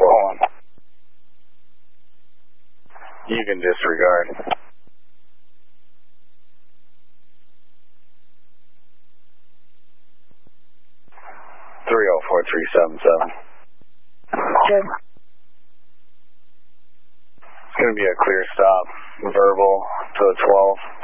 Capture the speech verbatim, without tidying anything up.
four one. You can disregard. three oh four three seven seven. Okay. It's going to be a clear stop, verbal to the twelve.